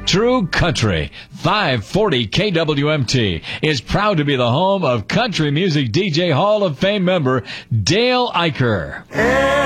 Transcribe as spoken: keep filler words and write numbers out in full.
True Country. five forty K W M T is proud to be the home of country music D J Hall of Fame member Dale Eicher.